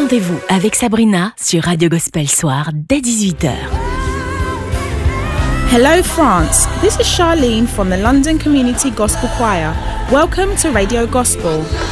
rendez-vous avec Sabrina sur Radio Gospel Soir dès 18h. Hello France, this is Charlene from the London Community Gospel Choir. Welcome to Radio Gospel.